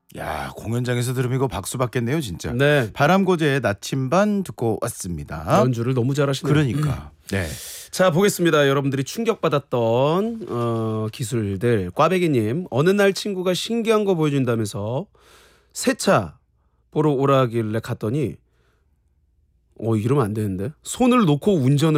야, 공연장에서 들으면 이거 박수 받겠네요, 진짜. 네. 바람고제의 나침반 듣고 왔습니다. 연주를 너무 잘하시네요. 그러니까. 네. 자, 보겠습니다. 여러분들이 충격받았던 기술들. 꽈배기님, 어느 날 친구가 신기한 거 보여준다면서 세차 보러 오라길래 갔더니 이러면 안 되는데 손을 놓고 운전을